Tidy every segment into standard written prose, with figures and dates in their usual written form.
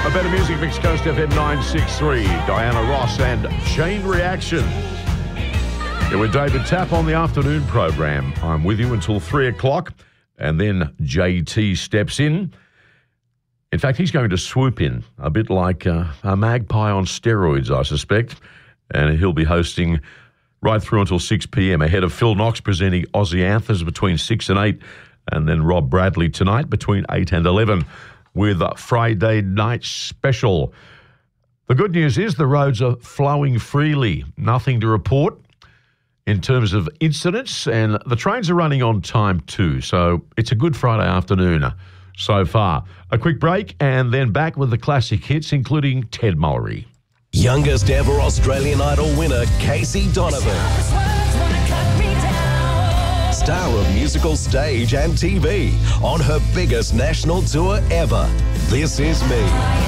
A better music mix, Coast FM 963. Diana Ross and Chain Reaction. Yeah, with David Tapp on the afternoon program. I'm with you until 3 o'clock, and then JT steps in. In fact, he's going to swoop in, a bit like a magpie on steroids, I suspect, and he'll be hosting right through until 6 p.m. ahead of Phil Knox presenting Aussie Anthems between 6 and 8, and then Rob Bradley tonight between 8 and 11 with a Friday night special. The good news is the roads are flowing freely. Nothing to report in terms of incidents, and the trains are running on time too. So it's a good Friday afternoon so far. A quick break and then back with the classic hits, including Ted Mulry. Youngest ever Australian Idol winner, Casey Donovan. Star of musical stage and TV on her biggest national tour ever. This Is Me.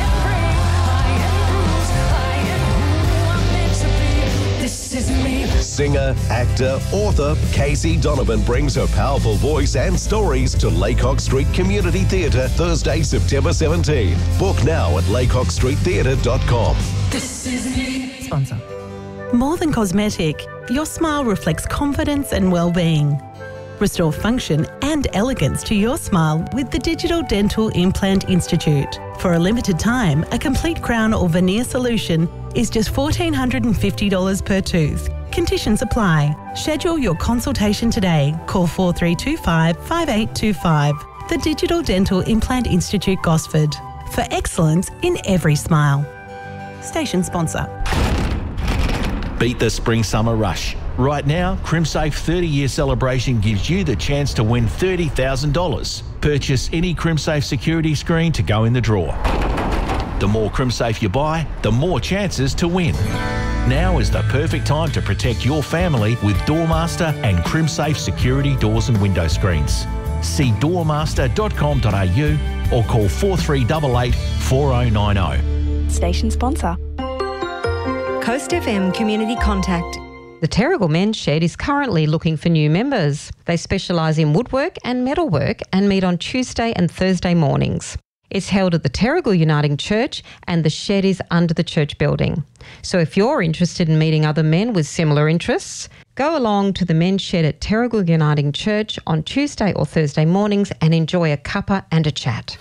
Singer, actor, author, Casey Donovan brings her powerful voice and stories to Laycock Street Community Theatre Thursday, September 17. Book now at laycockstreettheatre.com. This is me. Sponsor. More than cosmetic, your smile reflects confidence and well-being. Restore function and elegance to your smile with the Digital Dental Implant Institute. For a limited time, a complete crown or veneer solution is just $1,450 per tooth. Conditions apply. Schedule your consultation today. Call 4325 5825. The Digital Dental Implant Institute, Gosford. For excellence in every smile. Station sponsor. Beat the spring-summer rush. Right now, CrimSafe 30-year celebration gives you the chance to win $30,000. Purchase any CrimSafe security screen to go in the draw. The more CrimSafe you buy, the more chances to win. Now is the perfect time to protect your family with Doormaster and CrimSafe security doors and window screens. See doormaster.com.au or call 4388 4090. Station sponsor. Coast FM Community Contact. The Terrigal Men's Shed is currently looking for new members. They specialise in woodwork and metalwork and meet on Tuesday and Thursday mornings. It's held at the Terrigal Uniting Church and the shed is under the church building. So if you're interested in meeting other men with similar interests, go along to the Men's Shed at Terrigal Uniting Church on Tuesday or Thursday mornings and enjoy a cuppa and a chat.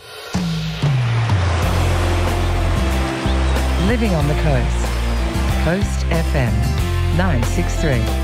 Living on the Coast. Coast FM 963.